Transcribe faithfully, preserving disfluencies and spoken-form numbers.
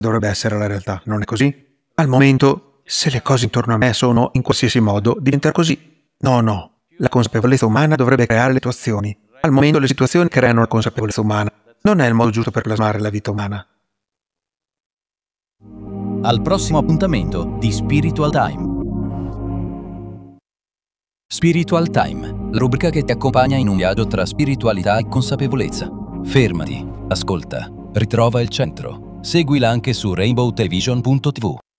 dovrebbe essere la realtà, non è così? Al momento, se le cose intorno a me sono in qualsiasi modo, diventerà così. No, no, la consapevolezza umana dovrebbe creare le situazioni. Al momento le situazioni creano la consapevolezza umana. Non è il modo giusto per plasmare la vita umana. Al prossimo appuntamento di Spiritual Time. Spiritual Time, la rubrica che ti accompagna in un viaggio tra spiritualità e consapevolezza. Fermati, ascolta, ritrova il centro. Seguila anche su rainbow television punto tv.